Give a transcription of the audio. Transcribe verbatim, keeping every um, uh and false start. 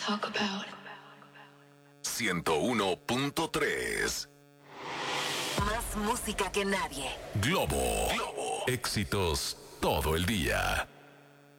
talk about. ciento uno punto tres. Más música que nadie. Globo. Globo. Éxitos todo el día.